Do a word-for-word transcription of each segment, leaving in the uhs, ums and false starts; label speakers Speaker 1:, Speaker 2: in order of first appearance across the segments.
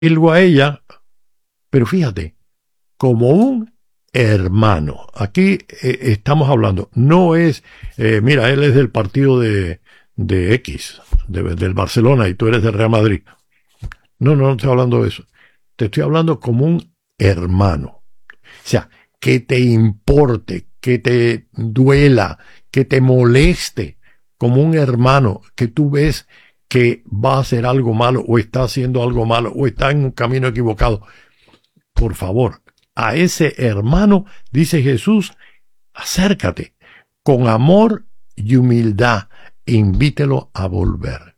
Speaker 1: a ella, pero fíjate, como un hermano. Aquí eh, estamos hablando, no es, eh, mira, él es del partido de, de X, de, del Barcelona, y tú eres del Real Madrid. No, no, no estoy hablando de eso. Te estoy hablando como un hermano. O sea, que te importe, que te duela, que te moleste, como un hermano, que tú ves que va a hacer algo malo, o está haciendo algo malo, o está en un camino equivocado. Por favor, a ese hermano, dice Jesús, acércate con amor y humildad e invítelo a volver.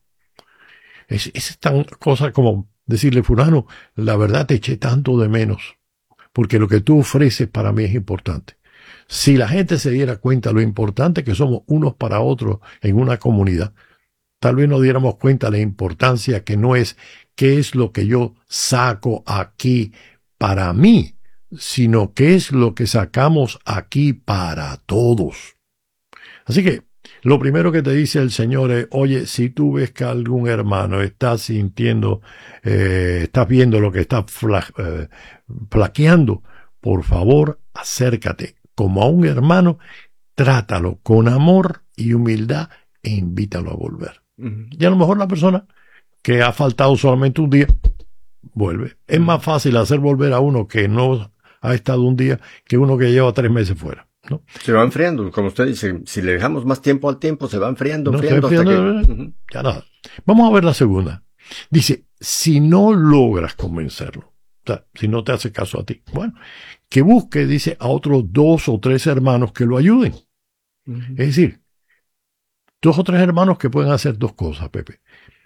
Speaker 1: Es, es tan cosa como decirle, fulano, la verdad te eché tanto de menos, porque lo que tú ofreces para mí es importante. Si la gente se diera cuenta lo importante que somos unos para otros en una comunidad, tal vez nos diéramos cuenta de la importancia que no es qué es lo que yo saco aquí para mí, sino qué es lo que sacamos aquí para todos. Así que, lo primero que te dice el Señor es, oye, si tú ves que algún hermano está sintiendo, eh, estás viendo lo que está fla, eh, flaqueando, por favor, acércate como a un hermano, trátalo con amor y humildad e invítalo a volver. Uh-huh. Y a lo mejor la persona que ha faltado solamente un día, vuelve. Es uh-huh. más fácil hacer volver a uno que no ha estado un día que uno que lleva tres meses fuera, ¿no?
Speaker 2: Se va enfriando, como usted dice, si le dejamos más tiempo al tiempo, se va enfriando, no, enfriando,
Speaker 1: enfriando hasta que... Uh-huh. Ya nada. Vamos a ver la segunda. Dice, si no logras convencerlo, o sea, si no te hace caso a ti, bueno, que busque, dice, a otros dos o tres hermanos que lo ayuden. Uh-huh. Es decir, dos o tres hermanos que pueden hacer dos cosas, Pepe.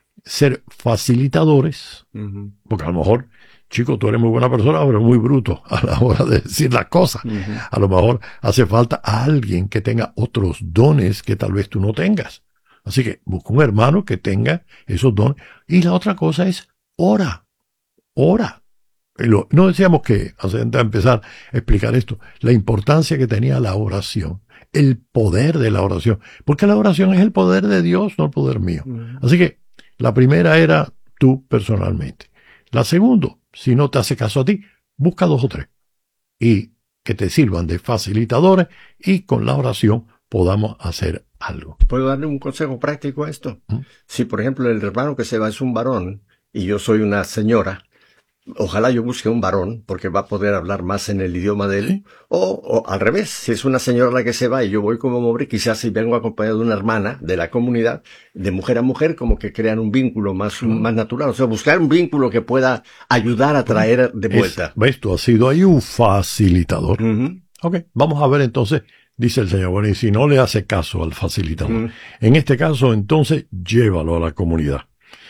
Speaker 1: Ser facilitadores, uh-huh. porque a lo mejor, chico, tú eres muy buena persona, pero muy bruto a la hora de decir las cosas. Uh-huh. A lo mejor hace falta a alguien que tenga otros dones que tal vez tú no tengas. Así que busca un hermano que tenga esos dones. Y la otra cosa es, ora, ora. Lo, no decíamos que, antes de empezar a explicar esto, la importancia que tenía la oración, el poder de la oración, porque la oración es el poder de Dios, no el poder mío. Uh-huh. Así que la primera era tú personalmente. La segunda, si no te hace caso a ti, busca dos o tres y que te sirvan de facilitadores y con la oración podamos hacer algo.
Speaker 2: ¿Puedo darle un consejo práctico a esto? ¿Mm? Si, por ejemplo, el hermano que se va es un varón y yo soy una señora, ojalá yo busque un varón, porque va a poder hablar más en el idioma de él. ¿Sí? O, o al revés, si es una señora la que se va y yo voy como hombre, quizás si vengo acompañado de una hermana de la comunidad, de mujer a mujer, como que crean un vínculo más, uh-huh. más natural. O sea, buscar un vínculo que pueda ayudar a traer de vuelta.
Speaker 1: Es, ¿ves? Tú has sido ahí un facilitador. Uh-huh. Ok, vamos a ver entonces, dice el Señor, bueno, y si no le hace caso al facilitador, uh-huh. en este caso, entonces, llévalo a la comunidad.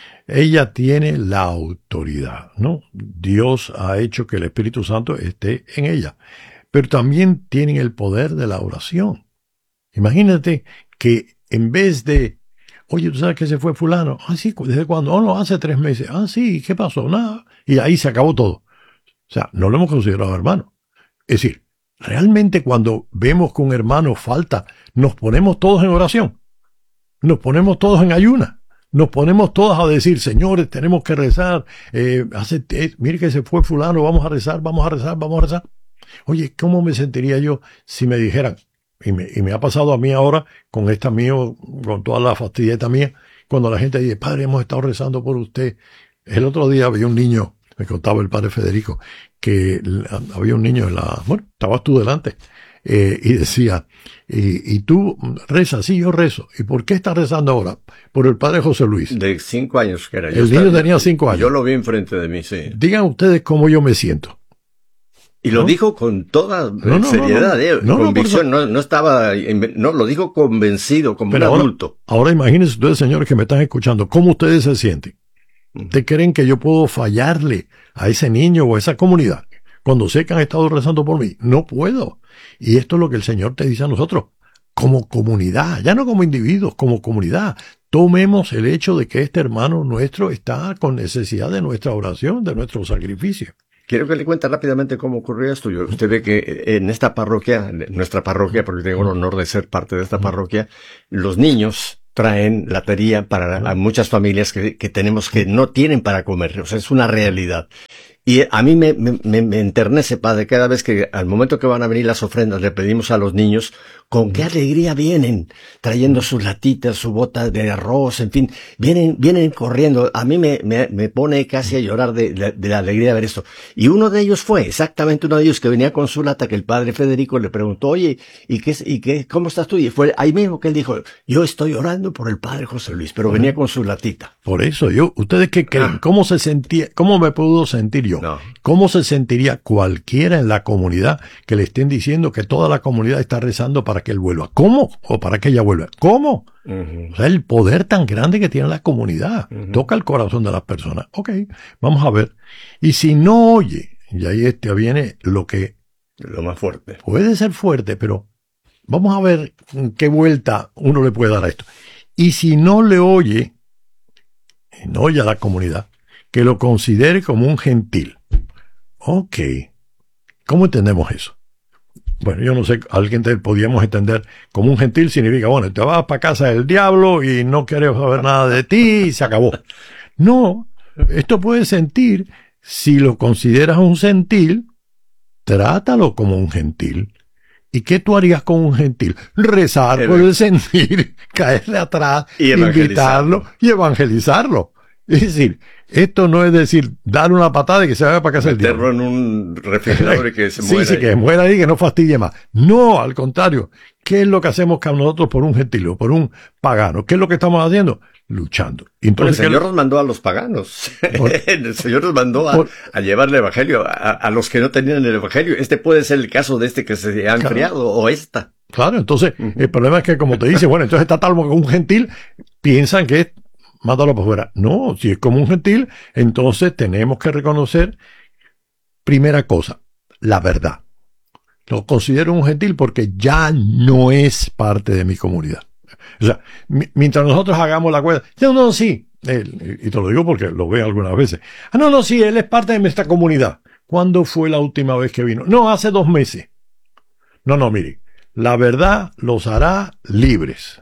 Speaker 1: Ella tiene la autoridad, ¿no? Dios ha hecho que el Espíritu Santo esté en ella. Pero también tienen el poder de la oración. Imagínate que en vez de, oye, ¿tú sabes que se fue fulano? Ah, sí, ¿desde cuándo? Oh, no, hace tres meses. Ah, sí, ¿qué pasó? Nada. Y ahí se acabó todo. O sea, no lo hemos considerado hermano. Es decir, realmente cuando vemos que un hermano falta, nos ponemos todos en oración. Nos ponemos todos en ayuna. Nos ponemos todas a decir, señores, tenemos que rezar, eh, hace, eh, mire que se fue fulano, vamos a rezar, vamos a rezar, vamos a rezar. Oye, ¿cómo me sentiría yo si me dijeran, y me, y me ha pasado a mí ahora, con esta mío, con toda la fastidieta mía, cuando la gente dice, padre, hemos estado rezando por usted. El otro día había un niño, me contaba el padre Federico, que había un niño en la, bueno, estabas tú delante, eh, y decía, y, y tú rezas, sí, yo rezo. ¿Y por qué estás rezando ahora? Por el padre José Luis.
Speaker 2: De cinco años que era. Yo
Speaker 1: el niño estaba, tenía cinco años.
Speaker 2: Yo lo vi enfrente de mí, sí.
Speaker 1: Digan ustedes cómo yo me siento.
Speaker 2: Y lo ¿no? dijo con toda no, no, seriedad, no, no, eh, no, convicción, no, no estaba, no, lo dijo convencido, como Pero un
Speaker 1: ahora,
Speaker 2: adulto.
Speaker 1: Ahora imagínense ustedes, señores, que me están escuchando, ¿cómo ustedes se sienten? ¿Ustedes creen que yo puedo fallarle a ese niño o a esa comunidad cuando sé que han estado rezando por mí? No puedo. Y esto es lo que el Señor te dice a nosotros, como comunidad, ya no como individuos, como comunidad. Tomemos el hecho de que este hermano nuestro está con necesidad de nuestra oración, de nuestro sacrificio.
Speaker 2: Quiero que le cuente rápidamente cómo ocurrió esto. Usted ve que en esta parroquia, nuestra parroquia, porque tengo el honor de ser parte de esta parroquia, los niños traen latería para a muchas familias que, que tenemos que no tienen para comer. O sea, es una realidad. Y a mí me, me, me enternece, padre, cada vez que al momento que van a venir las ofrendas le pedimos a los niños con qué alegría vienen, trayendo sus latitas, su bota de arroz, en fin, vienen, vienen corriendo. A mí me, me, me pone casi a llorar de, de, de la alegría de ver esto. Y uno de ellos fue, exactamente uno de ellos que venía con su lata, que el padre Federico le preguntó, oye, ¿y qué, y qué, cómo estás tú? Y fue ahí mismo que él dijo, yo estoy orando por el padre José Luis, pero venía con su latita.
Speaker 1: Por eso, yo, ¿ustedes qué creen? ¿Cómo se sentía, cómo me puedo sentir yo?
Speaker 2: No.
Speaker 1: ¿Cómo se sentiría cualquiera en la comunidad que le estén diciendo que toda la comunidad está rezando para que él vuelva? ¿Cómo? O para que ella vuelva. ¿Cómo? Uh-huh. O sea, el poder tan grande que tiene la comunidad. Uh-huh. Toca el corazón de las personas. Ok, vamos a ver. Y si no oye, y ahí este viene lo que...
Speaker 2: Lo más fuerte.
Speaker 1: Puede ser fuerte, pero vamos a ver qué vuelta uno le puede dar a esto. Y si no le oye, no oye a la comunidad, que lo considere como un gentil. Ok. ¿Cómo entendemos eso? Bueno, yo no sé, alguien te podíamos entender como un gentil significa, bueno, te vas para casa del diablo y no quieres saber nada de ti y se acabó. No, esto puede sentir, si lo consideras un gentil, trátalo como un gentil. ¿Y qué tú harías con un gentil? Rezar por el sentir, caerle atrás, y invitarlo y evangelizarlo. Es decir, esto no es decir, dar una patada y que se vaya para casa del diablo.
Speaker 2: Meterlo en un refrigerador y que se muera.
Speaker 1: Sí, sí, que muera ahí, que no fastidie más. No, al contrario. ¿Qué es lo que hacemos nosotros por un gentil o por un pagano? ¿Qué es lo que estamos haciendo? Luchando.
Speaker 2: Entonces, bueno, el Señor nos mandó a los paganos. Por, el Señor nos mandó a, por, a llevar el Evangelio a, a los que no tenían el Evangelio. Este puede ser el caso de este que se ha enfriado, claro, o esta.
Speaker 1: Claro, entonces, uh-huh. el problema es que, como te dice, bueno, entonces está tal como un gentil, piensan que es mátalo por fuera. No, si es como un gentil, entonces tenemos que reconocer, primera cosa, la verdad. Lo considero un gentil porque ya no es parte de mi comunidad. O sea, m- mientras nosotros hagamos la cuenta, no, no, sí, él, y te lo digo porque lo veo algunas veces. Ah, no, no, sí, él es parte de nuestra comunidad. ¿Cuándo fue la última vez que vino? No, hace dos meses. No, no, mire, la verdad los hará libres.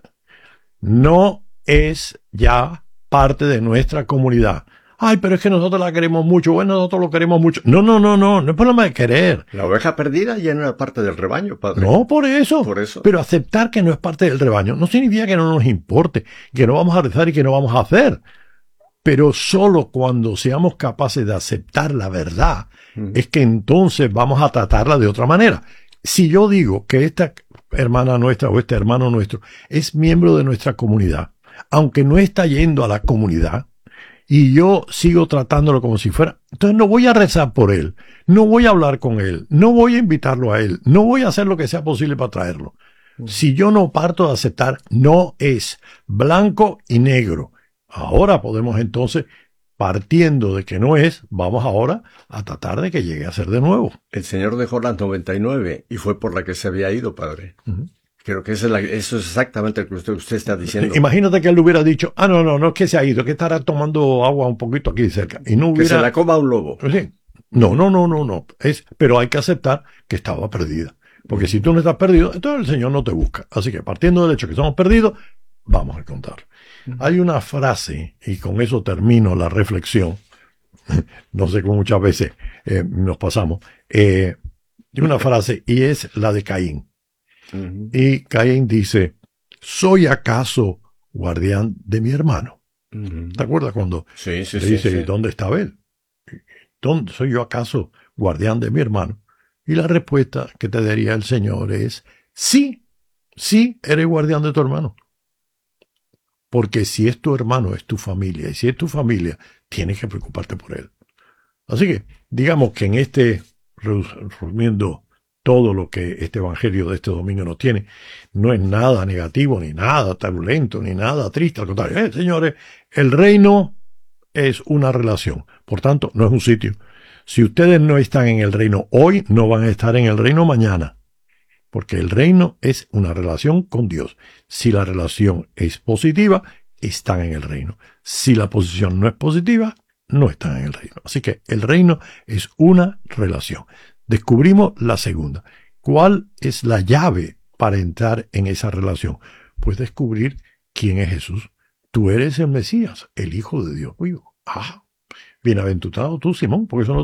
Speaker 1: No es ya parte de nuestra comunidad. Ay, pero es que nosotros la queremos mucho. Bueno, nosotros lo queremos mucho. No, no, no, no. No es problema de querer.
Speaker 2: La oveja perdida ya no era parte del rebaño, padre.
Speaker 1: No, por eso.
Speaker 2: Por eso.
Speaker 1: Pero aceptar que no es parte del rebaño no significa que no nos importe, que no vamos a rezar y que no vamos a hacer. Pero solo cuando seamos capaces de aceptar la verdad, uh-huh. es que entonces vamos a tratarla de otra manera. Si yo digo que esta hermana nuestra o este hermano nuestro es miembro de nuestra comunidad, aunque no está yendo a la comunidad, y yo sigo tratándolo como si fuera, entonces no voy a rezar por él, no voy a hablar con él, no voy a invitarlo a él, no voy a hacer lo que sea posible para traerlo. Mm. Si yo no parto de aceptar, no es blanco y negro. Ahora podemos entonces, partiendo de que no es, vamos ahora a tratar de que llegue a ser de nuevo.
Speaker 2: El Señor dejó las noventa y nueve y fue por la que se había ido, padre. Uh-huh. Creo que eso es, la, eso es exactamente lo que usted, usted está diciendo.
Speaker 1: Imagínate que él hubiera dicho, ah, no, no, no es que se ha ido, que estará tomando agua un poquito aquí cerca. Y no hubiera...
Speaker 2: Que se la coma un lobo.
Speaker 1: Sí. No, no, no, no, no. Es, pero hay que aceptar que estaba perdida. Porque si tú no estás perdido, entonces el Señor no te busca. Así que partiendo del hecho que estamos perdidos, vamos a contar. Uh-huh. Hay una frase, y con eso termino la reflexión, no sé cómo muchas veces eh, nos pasamos, eh, una frase, y es la de Caín. Uh-huh. Y Caín dice, ¿soy acaso guardián de mi hermano? Uh-huh. ¿Te acuerdas cuando
Speaker 2: sí, sí,
Speaker 1: le dice,
Speaker 2: sí, sí.
Speaker 1: ¿dónde está Abel? ¿Dónde soy yo acaso guardián de mi hermano? Y la respuesta que te daría el Señor es, sí, sí, eres guardián de tu hermano. Porque si es tu hermano, es tu familia. Y si es tu familia, tienes que preocuparte por él. Así que, digamos que en este, resumiendo todo lo que este evangelio de este domingo nos tiene, no es nada negativo, ni nada turbulento, ni nada triste. Al contrario, eh, señores, el reino es una relación. Por tanto, no es un sitio. Si ustedes no están en el reino hoy, no van a estar en el reino mañana. Porque el reino es una relación con Dios. Si la relación es positiva, están en el reino. Si la posición no es positiva, no están en el reino. Así que el reino es una relación. Descubrimos la segunda. ¿Cuál es la llave para entrar en esa relación? Pues descubrir ¿quién es Jesús? Tú eres el Mesías, el Hijo de Dios vivo. Ah, bienaventurado tú, Simón, porque eso no